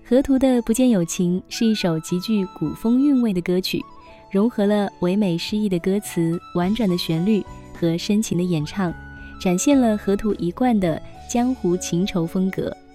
河图的《不见有情》是一首极具古风韵味的歌曲，融合了唯美诗意的歌词、婉转的旋律和深情的演唱，展现了河图一贯的江湖情仇风格。